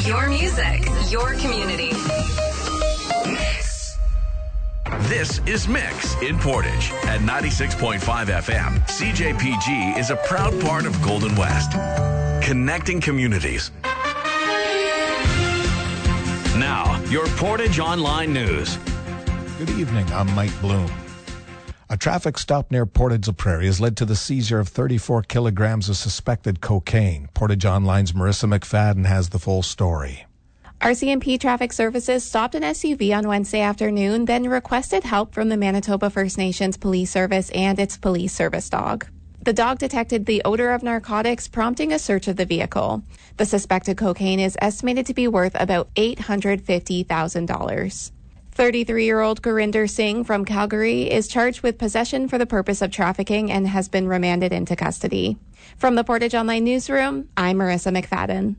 Your music, your community. This is Mix in Portage at 96.5 FM. CJPG is a proud part of Golden West, connecting communities. Now, your Portage Online News. Good evening, I'm Mike Bloom. A traffic stop near Portage-la-Prairie has led to the seizure of 34 kilograms of suspected cocaine. Portage Online's Marissa McFadden has the full story. RCMP Traffic Services stopped an SUV on Wednesday afternoon, then requested help from the Manitoba First Nations Police Service and its police service dog. The dog detected the odor of narcotics, prompting a search of the vehicle. The suspected cocaine is estimated to be worth about $850,000. 33-year-old Gurinder Singh from Calgary is charged with possession for the purpose of trafficking and has been remanded into custody. From the Portage Online Newsroom, I'm Marissa McFadden.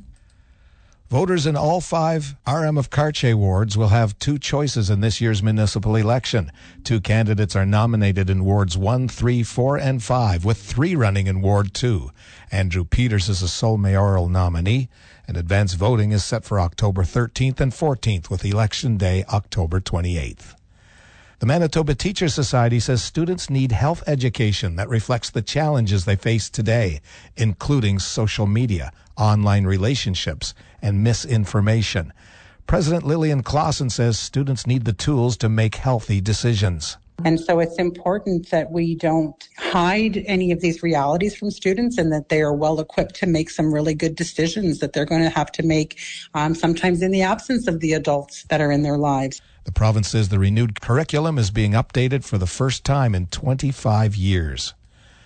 Voters in all 5 RM of Cartier wards will have 2 choices in this year's municipal election. 2 candidates are nominated in wards 1, 3, 4, and 5, with 3 running in Ward 2. Andrew Peters is a sole mayoral nominee, and advance voting is set for October 13th and 14th, with Election Day October 28th. The Manitoba Teachers Society says students need health education that reflects the challenges they face today, including social media, online relationships, and misinformation. President Lillian Clausen says students need the tools to make healthy decisions. And so it's important that we don't hide any of these realities from students and that they are well equipped to make some really good decisions that they're going to have to make sometimes in the absence of the adults that are in their lives. The province says the renewed curriculum is being updated for the first time in 25 years.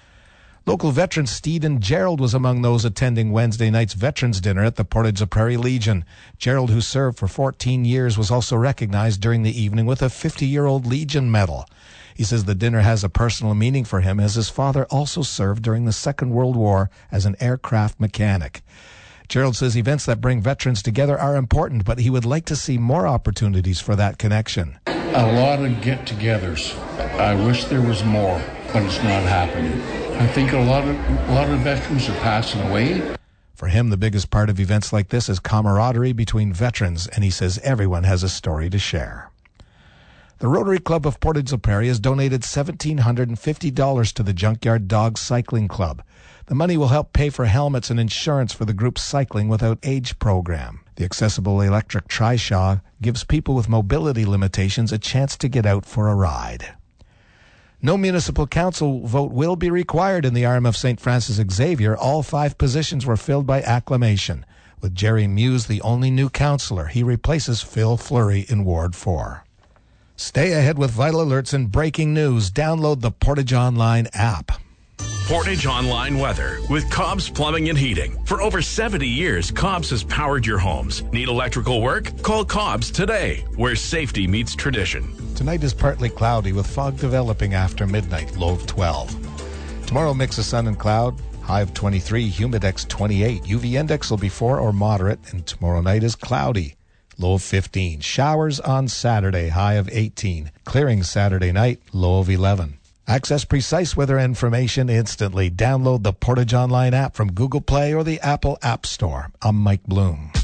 Local veteran Steeden Gerald was among those attending Wednesday night's Veterans Dinner at the Portage-la-Prairie Legion. Gerald, who served for 14 years, was also recognized during the evening with a 50-year-old Legion medal. He says the dinner has a personal meaning for him, as his father also served during the Second World War as an aircraft mechanic. Gerald says events that bring veterans together are important, but he would like to see more opportunities for that connection. A lot of get-togethers. I wish there was more, but it's not happening. I think a lot of veterans are passing away. For him, the biggest part of events like this is camaraderie between veterans, and he says everyone has a story to share. The Rotary Club of Portage-la-Prairie has donated $1,750 to the Junkyard Dogs Cycling Club. The money will help pay for helmets and insurance for the group's Cycling Without Age program. The accessible electric trishaw gives people with mobility limitations a chance to get out for a ride. No municipal council vote will be required in the RM of St. Francis Xavier. All 5 positions were filled by acclamation. With Jerry Muse the only new councillor, he replaces Phil Fleury in Ward 4. Stay ahead with vital alerts and breaking news. Download the Portage Online app. Portage Online weather with Cobb's Plumbing and Heating. For over 70 years, Cobb's has powered your homes. Need electrical work? Call Cobb's today, where safety meets tradition. Tonight is partly cloudy with fog developing after midnight, low of 12. Tomorrow, mix of sun and cloud, high of 23, humidex 28. UV index will be 4 or moderate, and tomorrow night is cloudy, low of 15. Showers on Saturday, high of 18. Clearing Saturday night, low of 11. Access precise weather information instantly. Download the Portage Online app from Google Play or the Apple App Store. I'm Mike Bloom.